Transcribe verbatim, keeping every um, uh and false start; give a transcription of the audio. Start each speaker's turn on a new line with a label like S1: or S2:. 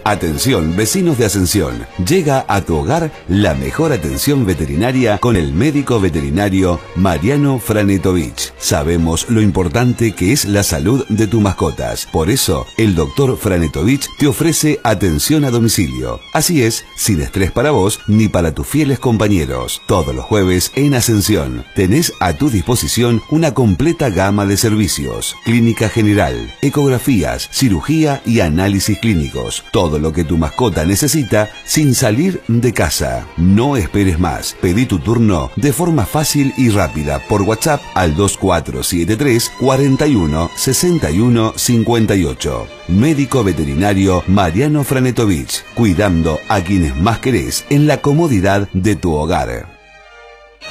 S1: Atención, vecinos de Ascensión. Llega a tu hogar la mejor atención veterinaria con el médico veterinario Mariano Franetovich. Sabemos lo importante que es la salud de tus mascotas. Por eso, el doctor Franetovich te ofrece atención a domicilio. Así es, sin estrés para vos ni para tus fieles compañeros. Todos los jueves en Ascensión tenés a tu disposición una completa gama de servicios. Clínica general, ecografías, cirugía y análisis clínicos. Todo lo que tu mascota necesita sin salir de casa. No esperes más. Pedí tu turno de forma fácil y rápida por WhatsApp al dos cuatro siete tres, cuatro uno, seis uno cinco ocho. Médico veterinario Mariano Franetovich, cuidando a quienes más querés en la comodidad de tu hogar.